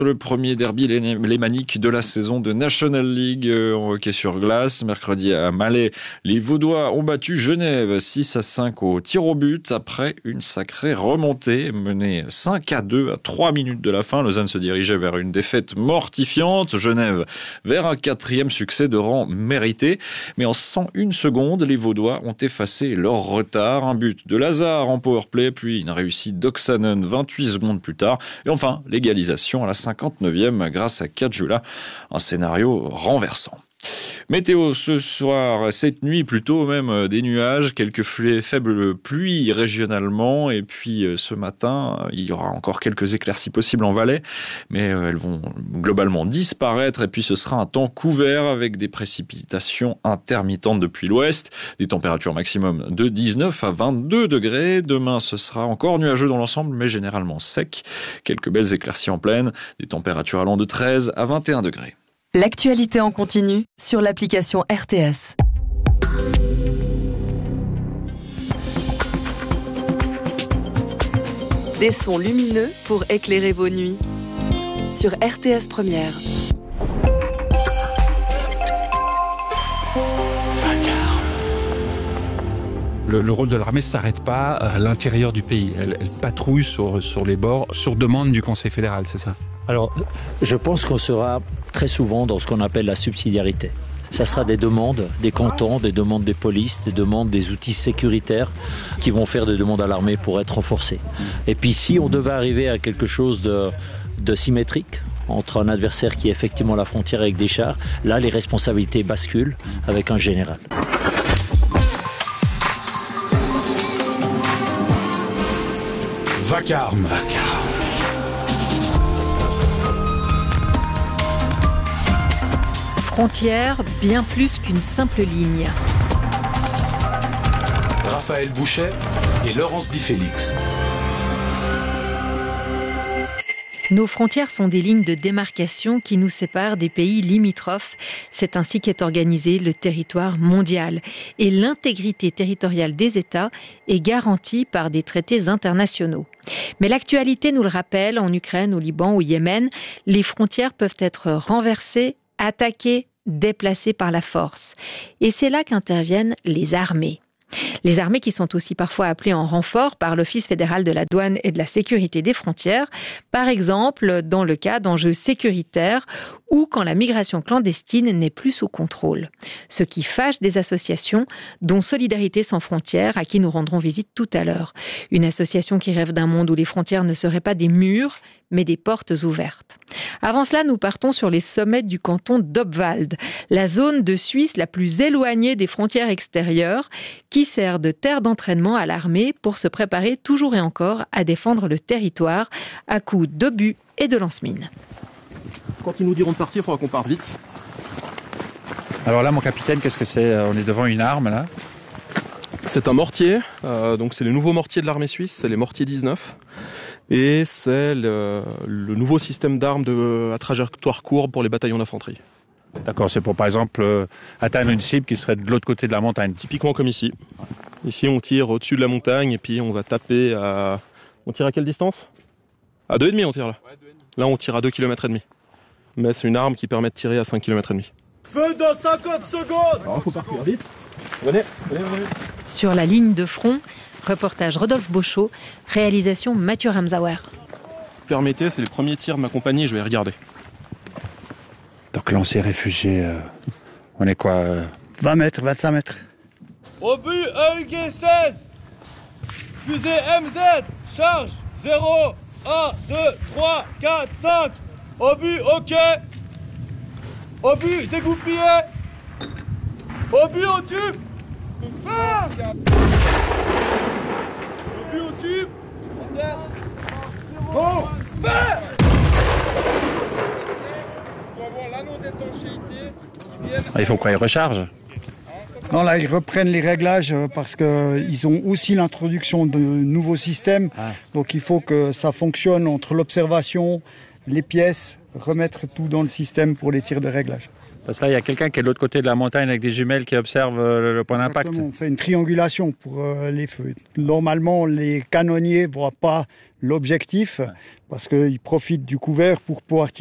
Le premier derby lémanique de la saison de National League en hockey sur glace. Mercredi à Malais, les Vaudois ont battu Genève 6-5 au tir au but après une sacrée remontée menée 5-2 à 3 minutes de la fin. Lausanne se dirigeait vers une défaite mortifiante. Genève vers un 4e succès de rang mérité. Mais en 101 secondes, les Vaudois ont effacé leur retard. Un but de Lazare en powerplay, puis une réussite d'Oksanen 28 secondes plus tard. Et enfin, l'égalisation à la 59e grâce à Kajula, un scénario renversant. Météo ce soir, cette nuit plutôt même des nuages, quelques faibles pluies régionalement et puis ce matin il y aura encore quelques éclaircies possibles en Valais mais elles vont globalement disparaître et puis ce sera un temps couvert avec des précipitations intermittentes depuis l'ouest, des températures maximum de 19 à 22 degrés. Demain ce sera encore nuageux dans l'ensemble mais généralement sec, quelques belles éclaircies en pleine, des températures allant de 13 à 21 degrés. L'actualité en continu sur l'application RTS. Des sons lumineux pour éclairer vos nuits. Sur RTS Première. Le rôle de l'armée ne s'arrête pas à l'intérieur du pays. Elle patrouille sur les bords, sur demande du Conseil fédéral, c'est ça ? Alors, je pense qu'on sera très souvent dans ce qu'on appelle la subsidiarité. Ça sera des demandes des cantons, des demandes des polices, des demandes des outils sécuritaires qui vont faire des demandes à l'armée pour être renforcés. Et puis si on devait arriver à quelque chose de symétrique, entre un adversaire qui est effectivement à la frontière avec des chars, là les responsabilités basculent avec un général. Vacarme. Frontière, bien plus qu'une simple ligne. Raphaël Bouchet et Laurence Di Félix. Nos frontières sont des lignes de démarcation qui nous séparent des pays limitrophes. C'est ainsi qu'est organisé le territoire mondial. Et l'intégrité territoriale des États est garantie par des traités internationaux. Mais l'actualité nous le rappelle, en Ukraine, au Liban, au Yémen, les frontières peuvent être renversées, attaquées, déplacées par la force. Et c'est là qu'interviennent les armées. Les armées qui sont aussi parfois appelées en renfort par l'Office fédéral de la douane et de la sécurité des frontières, par exemple dans le cas d'enjeux sécuritaires ou quand la migration clandestine n'est plus sous contrôle. Ce qui fâche des associations, dont Solidarité sans frontières, à qui nous rendrons visite tout à l'heure. Une association qui rêve d'un monde où les frontières ne seraient pas des murs, mais des portes ouvertes. Avant cela, nous partons sur les sommets du canton d'Obwald, la zone de Suisse la plus éloignée des frontières extérieures, qui sert de terre d'entraînement à l'armée pour se préparer toujours et encore à défendre le territoire à coups d'obus et de lance-mines. Quand ils nous diront de partir, il faudra qu'on parte vite. Alors là, mon capitaine, qu'est-ce que c'est ? On est devant une arme, là ? C'est un mortier, donc c'est le nouveau mortier de l'armée suisse, c'est les mortiers 19. Et c'est le nouveau système d'armes à trajectoire courbe pour les bataillons d'infanterie. D'accord, c'est pour par exemple atteindre une cible qui serait de l'autre côté de la montagne. Typiquement comme ici. Ici on tire au-dessus de la montagne et puis on va taper à... On tire à quelle distance ? À 2,5 on tire là. Ouais, 2,5. Là on tire à 2,5 km. Mais c'est une arme qui permet de tirer à 5,5 km. Feu dans 50 secondes. Alors il faut partir vite. Venez. Sur la ligne de front, reportage Rodolphe Beauchot, réalisation Mathieu Ramsauer. Permettez, c'est les premiers tirs de ma compagnie, je vais y regarder. Donc là, on s'est réfugié. On est quoi 20 mètres, 25 mètres. Obus EUG-16. Fusée MZ. Charge 0, 1, 2, 3, 4, 5. Obus OK. Obus dégoupillé. Obus au tube. Obus au tube. Bon, fais. Il faut quoi, ils rechargent ? Non, là, ils reprennent les réglages parce qu'ils ont aussi l'introduction de nouveaux systèmes. Donc, il faut que ça fonctionne entre l'observation, les pièces, remettre tout dans le système pour les tirs de réglage. Parce que là, il y a quelqu'un qui est de l'autre côté de la montagne avec des jumelles qui observent le point d'impact. Exactement, on fait une triangulation pour les feux. Normalement, les canonniers ne voient pas l'objectif parce qu'ils profitent du couvert pour pouvoir tirer.